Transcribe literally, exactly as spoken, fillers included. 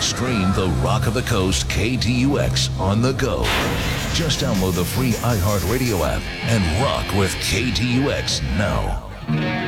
Stream the Rock of the Coast K T U X on the go. Just download the free iHeartRadio app and rock with K T U X now.